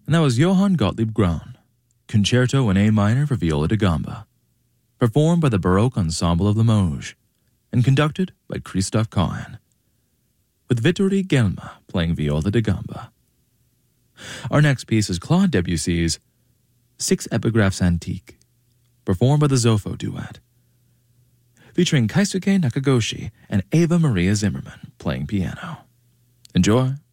And that was Johann Gottlieb Graun, Concerto in A minor for viola da gamba, performed by the Baroque Ensemble of Limoges, and conducted by Christoph Cohen, with Vittorio Gelma playing viola da gamba. Our next piece is Claude Debussy's Six Epigraphs Antique, performed by the Zopho Duet, featuring Keisuke Nakagoshi and Eva Maria Zimmerman playing piano. Enjoy!